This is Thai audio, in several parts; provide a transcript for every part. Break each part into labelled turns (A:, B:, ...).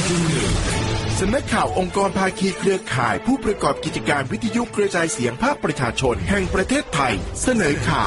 A: สำนักข่าวองค์กรภาคีเครือข่ายผู้ประกอบกิจการวิทยุกระจายเสียงภาคประชาชนแห่งประเทศไทยเสนอข่า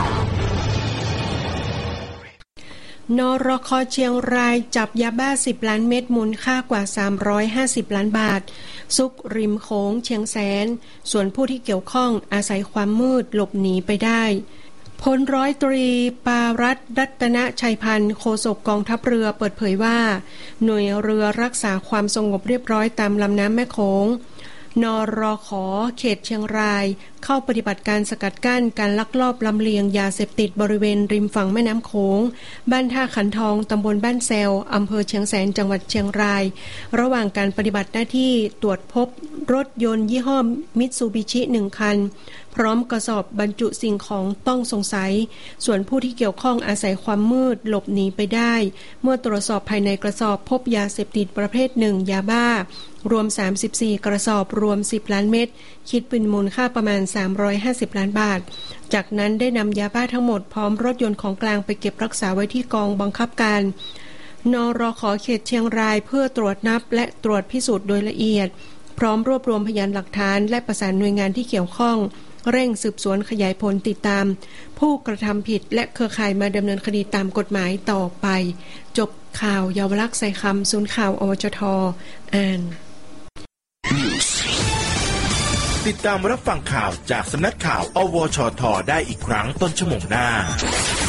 A: วนรค.เชียงรายจับยาบ้า10 ล้านเม็ดมูลค่ากว่า350 ล้านบาทซุกริมโขงเชียงแสนส่วนผู้ที่เกี่ยวข้องอาศัยความมืดหลบหนีไปได้พลร้อยตรีปารัตน์รัตนชัยพันธ์โฆษกกองทัพเรือเปิดเผยว่าหน่วยเรือรักษาความสงบเรียบร้อยตามลำน้ำแม่โขงนรข.เขตเชียงรายเข้าปฏิบัติการสกัดกั้นการลักลอบลำเลียงยาเสพติดบริเวณริมฝั่งแม่น้ำโขงบ้านท่าขันทองตำบลบ้านแซวอำเภอเชียงแสนจังหวัดเชียงรายระหว่างการปฏิบัติหน้าที่ตรวจพบรถยนต์ยี่ห้อมิตซูบิชิ1 คันพร้อมกระสอบบรรจุสิ่งของต้องสงสัยส่วนผู้ที่เกี่ยวข้องอาศัยความมืดหลบหนีไปได้เมื่อตรวจสอบภายในกระสอบพบยาเสพติดประเภท1ยาบ้ารวม34กระสอบรวม10 ล้านเม็ดคิดเป็นมูลค่าประมาณ350 ล้านบาทจากนั้นได้นำยาบ้าทั้งหมดพร้อมรถยนต์ของกลางไปเก็บรักษาไว้ที่กองบังคับการนรข.เขตเชียงรายเพื่อตรวจนับและตรวจพิสูจน์โดยละเอียดพร้อมรวบรวมพยานหลักฐานและประสานหน่วยงานที่เกี่ยวข้องเร่งสืบสวนขยายผลติดตามผู้กระทำผิดและเครือข่ายมาดำเนินคดีตามกฎหมายต่อไปจบข่าวเยาวลักษณ์ใส่คำศูนย์ข่าวอวชท.อ่านติดตามรับฟังข่าวจากสำนักข่าวอวชท.ได้อีกครั้งต้นชั่วโมงหน้า